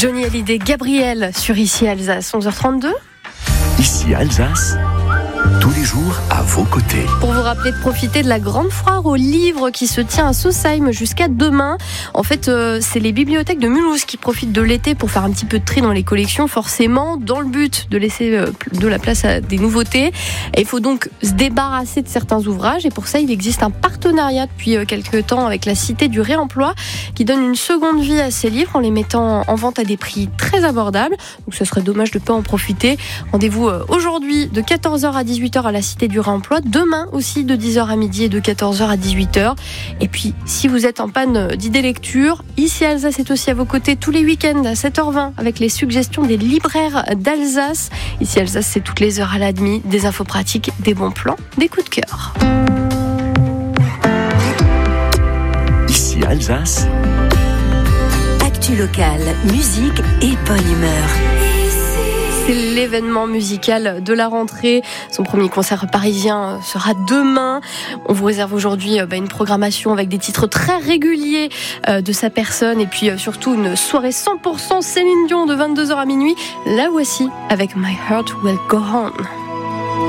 Johnny Hallyday, Gabriel sur Ici Alsace, 11h32. Ici Alsace, tous les jours à vos côtés. Pour vous rappeler de profiter de la grande foire aux livres qui se tient à Sausheim jusqu'à demain. En fait, c'est les bibliothèques de Mulhouse qui profitent de l'été pour faire un petit peu de tri dans les collections, forcément, dans le but de laisser de la place à des nouveautés. Et il faut donc se débarrasser de certains ouvrages. Et pour ça, il existe un partenariat depuis quelques temps avec la Cité du Réemploi qui donne une seconde vie à ces livres en les mettant en vente à des prix très abordables. Donc ce serait dommage de ne pas en profiter. Rendez-vous aujourd'hui de 14h à 18h à la Cité du Réemploi. Demain aussi de 10h à midi et de 14h à 18h. Et puis, si vous êtes en panne d'idées lecture, Ici Alsace est aussi à vos côtés tous les week-ends à 7h20 avec les suggestions des libraires d'Alsace. Ici Alsace, c'est toutes les heures à la demi, des infos pratiques, des bons plans, des coups de cœur. Ici Alsace, actu locale, musique et bonne humeur. C'est l'événement musical de la rentrée. Son premier concert parisien sera demain. On vous réserve aujourd'hui une programmation avec des titres très réguliers de sa personne et puis surtout une soirée 100% Céline Dion de 22h à minuit. La voici avec My Heart Will Go On.